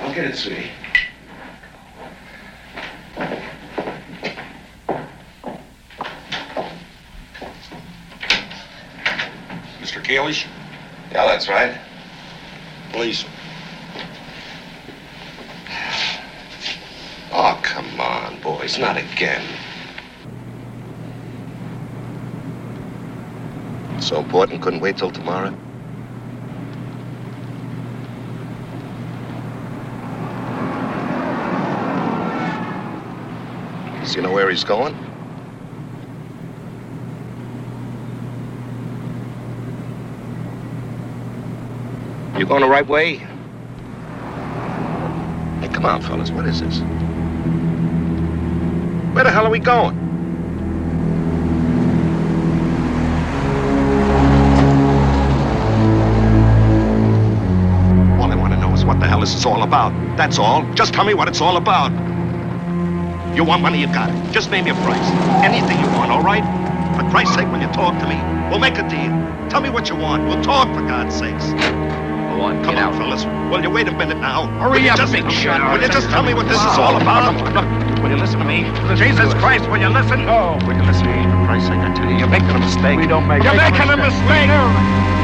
I'll get it, sweetie. Mr. Kalish? Yeah, that's right. Please. Oh, come on, boys. Not again. So important, couldn't wait till tomorrow? Does he know where he's going? You going the right way? Hey, come on, fellas. What is this? Where the hell are we going? All I want to know is what the hell this is all about. That's all. Just tell me what it's all about. You want money, you got it. Just name your price. Anything you want, all right? For Christ's sake, will you talk to me? We'll make a deal. Tell me what you want. We'll talk, for God's sakes. Go on, Come get on, out. fellas. Will you wait a minute now? Hurry up, big shot. Will you just tell me what this is all about? Will you listen to me? Jesus Christ, will you listen? No. Will you listen to me? For Christ's sake, I tell you, you're making a mistake. We don't make You're making a mistake.